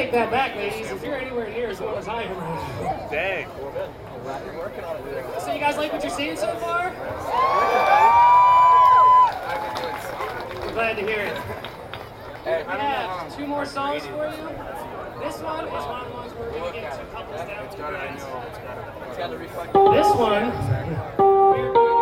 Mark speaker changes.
Speaker 1: take that back, ladies. If you're anywhere near as well as I am.
Speaker 2: Dang.
Speaker 1: So you guys like what you're seeing so far? I'm glad to hear it. We have 2 more songs for you. This one is one of the ones where we're going to get 2 couples down to the ground. This one